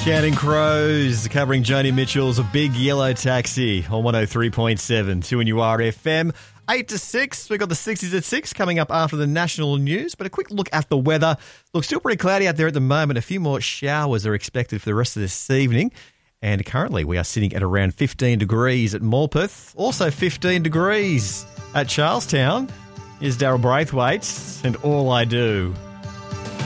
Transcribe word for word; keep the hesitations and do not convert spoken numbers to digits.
Counting Crows, covering Joni Mitchell's A Big Yellow Taxi on one oh three point seven, two N U R F M. eight to six, we've got the sixties at six coming up after the national news, but a quick look at the weather. Looks still pretty cloudy out there at the moment. A few more showers are expected for the rest of this evening, and currently we are sitting at around fifteen degrees at Morpeth, also fifteen degrees at Charlestown. Here's Daryl Braithwaite and All I Do.